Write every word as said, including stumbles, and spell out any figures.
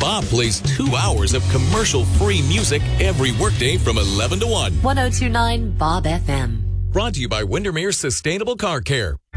Bob plays two hours of commercial-free music every workday from eleven to one. ten twenty-nine Bob F M. Brought to you by Windermere Sustainable Car Care.